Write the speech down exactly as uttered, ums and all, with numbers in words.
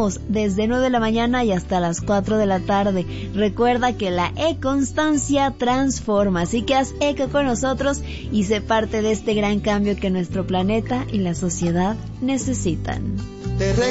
estamos desde nueve de la mañana y hasta las cuatro de la tarde. Recuerda que la e-constancia transforma, así que haz eco con nosotros y sé parte de este gran cambio que nuestro planeta y la sociedad necesitan. Te